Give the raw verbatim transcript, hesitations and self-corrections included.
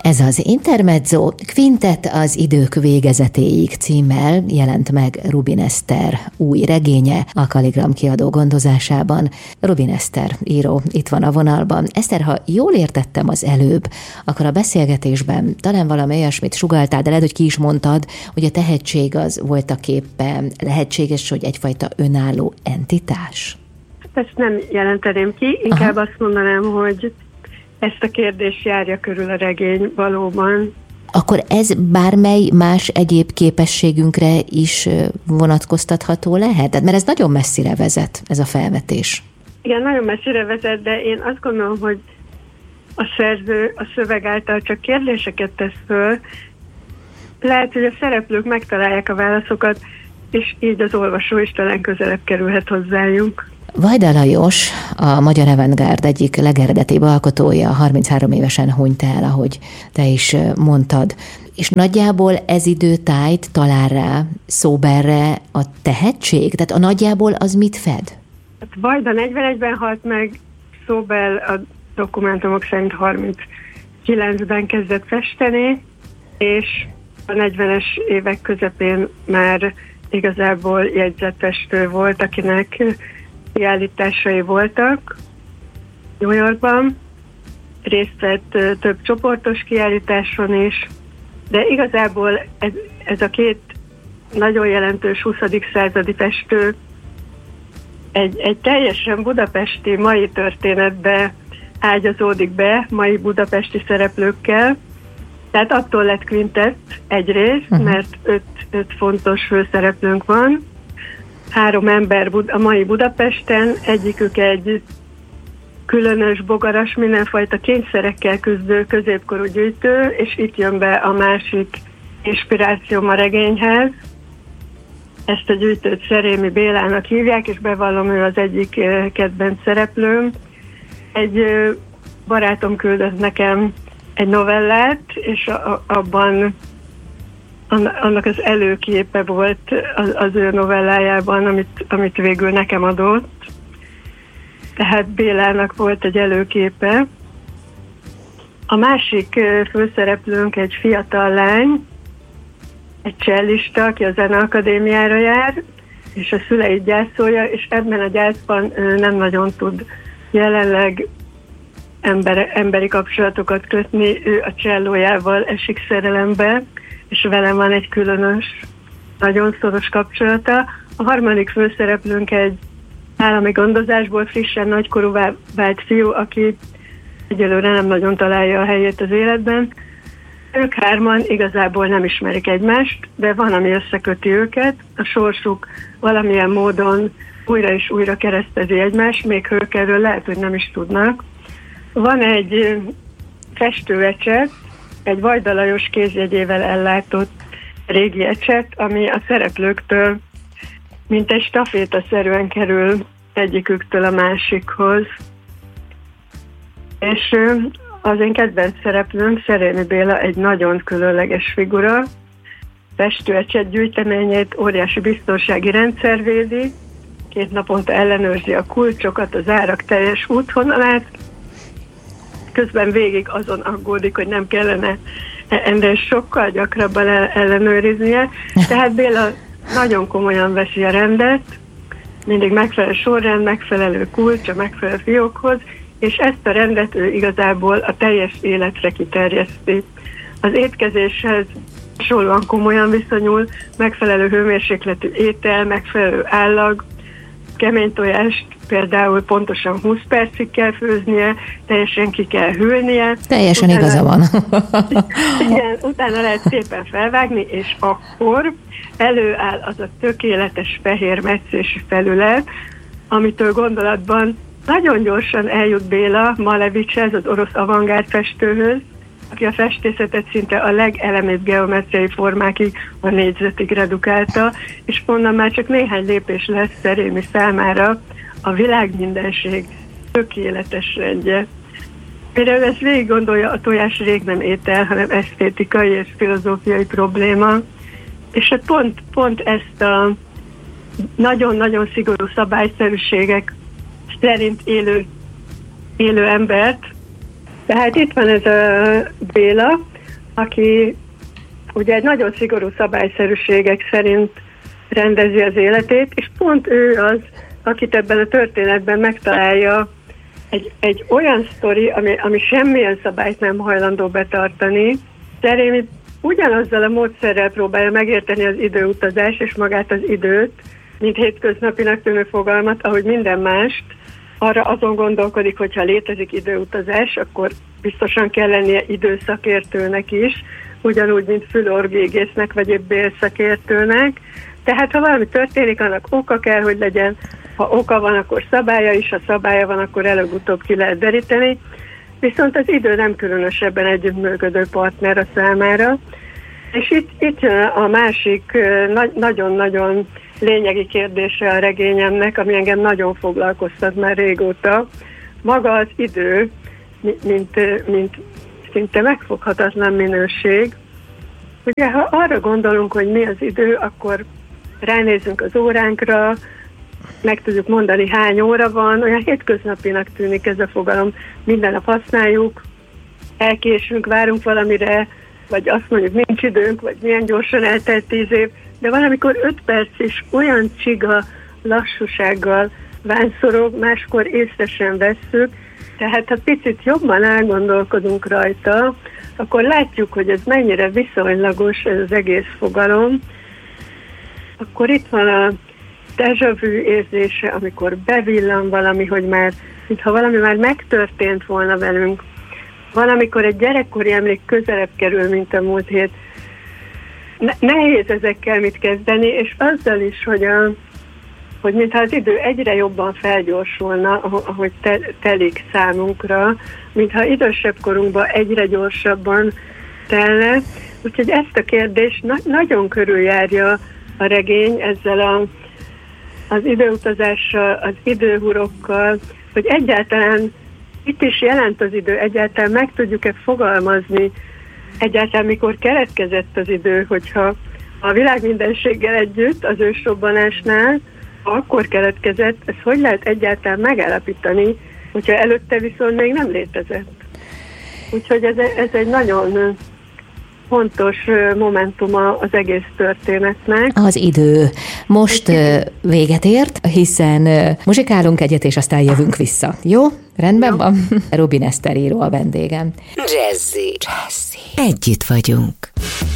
Ez az Intermezzo Quintet az idők végezetéig címmel jelent meg Rubin Eszter új regénye a Kaligram kiadó gondozásában. Rubin Eszter író itt van a vonalban. Eszter, ha jól értettem az előbb, akkor a beszélgetésben talán valami olyasmit sugalltál, de lehet, hogy ki is mondtad, hogy a tehetség az voltaképpen lehetséges, hogy egyfajta önálló entitás? Ezt nem jelenteném ki, inkább Aha. azt mondanám, hogy ezt a kérdést járja körül a regény valóban. Akkor ez bármely más egyéb képességünkre is vonatkoztatható lehet? Mert ez nagyon messzire vezet, ez a felvetés. Igen, nagyon messzire vezet, de én azt gondolom, hogy a szerző a szöveg által csak kérdéseket tesz föl. Lehet, hogy a szereplők megtalálják a válaszokat, és így az olvasó is talán közelebb kerülhet hozzájuk. Vajda Lajos, a Magyar Avantgárd egyik legeredetibb alkotója, harminchárom évesen hunyt el, ahogy te is mondtad. És nagyjából ez időtájt talál rá Szóberre a tehetség? Tehát a nagyjából az mit fed? Hát Vajda negyvenegyben halt meg, Szóber a dokumentumok szerint harminckilencben kezdett festeni, és a negyvenes évek közepén már igazából jegyzetfestő volt, akinek kiállításai voltak New Yorkban, részt vett több csoportos kiállításon is, de igazából ez, ez a két nagyon jelentős huszadik századi festő egy, egy teljesen budapesti mai történetbe ágyazódik be, mai budapesti szereplőkkel. Tehát attól lett Quintett egyrészt, uh-huh. mert öt, öt fontos főszereplőnk van. Három ember a mai Budapesten, egyikük egy különös, bogaras, mindenfajta kényszerekkel küzdő középkorú gyűjtő, és itt jön be a másik inspirációm a regényhez. Ezt a gyűjtőt Szerémi Bélának hívják, és bevallom, ő az egyik kedvenc szereplőm. Egy barátom küldött nekem egy novellát, és a, abban annak az előképe volt az, az ő novellájában, amit, amit végül nekem adott. Tehát Bélának volt egy előképe. A másik főszereplőnk egy fiatal lány, egy csellista, aki a Zeneakadémiára jár, és a szüleit gyászolja, és ebben a gyászban nem nagyon tud jelenleg ember, emberi kapcsolatokat kötni. Ő a csellójával esik szerelembe, és velem van egy különös, nagyon szoros kapcsolata. A harmadik főszereplőnk egy állami gondozásból frissen nagykorúvá vált fiú, aki egyelőre nem nagyon találja a helyét az életben. Ők hárman igazából nem ismerik egymást, de van, ami összeköti őket. A sorsuk valamilyen módon újra és újra keresztezi egymást, még ők erről lehet, hogy nem is tudnak. Van egy festőecset, egy Vajda Lajos kézjegyével ellátott régi ecset, ami a szereplőktől mint egy stafétaszerűen kerül egyiküktől a másikhoz. És az én kedvenc szereplőm, Szerémi Béla, egy nagyon különleges figura. Festőecset gyűjteményét óriási biztonsági rendszer védi, két naponta ellenőrzi a kulcsokat, az árak teljes útvonalát, közben végig azon aggódik, hogy nem kellene ennél sokkal gyakrabban ellenőriznie. Tehát Béla nagyon komolyan veszi a rendet, mindig megfelelő sorrend, megfelelő kulcs a megfelelő fiókhoz, és ezt a rendet ő igazából a teljes életre kiterjeszti. Az étkezéshez hasonlóan komolyan viszonyul, megfelelő hőmérsékletű étel, megfelelő állag, kemény tojást például pontosan húsz percig kell főznie, teljesen ki kell hűlnie. Teljesen utána, igaza van. Igen, utána lehet szépen felvágni, és akkor előáll az a tökéletes fehér metszési felület, amitől gondolatban nagyon gyorsan eljut Béla Malevicshez, az orosz avantgárd festőhöz, aki a festészetet szinte a legelemibb geometriai formákig, a négyzetig redukálta, és onnan már csak néhány lépés lesz Szerémi számára a világmindenség tökéletes rendje. Például ezt végig gondolja, a tojás rég nem étel, hanem esztétikai és filozófiai probléma, és hát pont, pont ezt a nagyon-nagyon szigorú szabályszerűségek szerint élő, élő embert. Tehát itt van ez a Béla, aki ugye egy nagyon szigorú szabályszerűségek szerint rendezi az életét, és pont ő az, akit ebben a történetben megtalálja egy, egy olyan sztori, ami, ami semmilyen szabályt nem hajlandó betartani. Szerint ugyanazzal a módszerrel próbálja megérteni az időutazást és magát az időt, mint hétköznapinak tűnő fogalmat, ahogy minden mást. Arra azon gondolkodik, hogyha létezik időutazás, akkor biztosan kell lennie időszakértőnek is, ugyanúgy, mint fülorvégésznek vagy épp bélszakértőnek. Tehát ha valami történik, annak oka kell, hogy legyen. Ha oka van, akkor szabálya is, ha szabálya van, akkor előbb-utóbb ki lehet deríteni. Viszont az idő nem különösebben együttműködő partner a számára. És itt, itt jön a másik na- nagyon-nagyon lényegi kérdése a regényemnek, ami engem nagyon foglalkoztat már régóta. Maga az idő, mint, mint szinte megfoghatatlan minőség. Ugye, ha arra gondolunk, hogy mi az idő, akkor ránézünk az óránkra, meg tudjuk mondani, hány óra van, olyan hétköznapinak tűnik ez a fogalom. Minden nap használjuk, elkésünk, várunk valamire, vagy azt mondjuk, nincs időnk, vagy milyen gyorsan eltelt tíz év, de valamikor öt perc is olyan csiga lassúsággal vánszorog, máskor észre sem vesszük, tehát ha picit jobban elgondolkodunk rajta, akkor látjuk, hogy ez mennyire viszonylagos ez az egész fogalom. Akkor itt van a déjà vu érzése, amikor bevillan valami, hogy már, mintha valami már megtörtént volna velünk. Valamikor egy gyerekkori emlék közelebb kerül, mint a múlt hét. Ne- nehéz ezekkel mit kezdeni, és azzal is, hogy, a, hogy mintha az idő egyre jobban felgyorsulna, ahogy te, telik számunkra, mintha idősebb korunkban egyre gyorsabban telne. Úgyhogy ezt a kérdést na- nagyon körüljárja a regény ezzel a, az időutazással, az időhurokkal, hogy egyáltalán itt is jelent az idő, egyáltalán meg tudjuk-e fogalmazni, egyáltalán mikor keletkezett az idő, hogyha a világ mindenséggel együtt az ősrobbanásnál, ha akkor keletkezett, ez hogy lehet egyáltalán megállapítani, hogyha előtte viszont még nem létezett. Úgyhogy ez, ez egy nagyon fontos momentuma az egész történetnek. Az idő most véget ért, hiszen muzsikálunk egyet, és aztán jövünk vissza. Jó? Rendben Jó. van? Robin Eszter író a vendégem. Jazzy. Jazzy. Együtt vagyunk.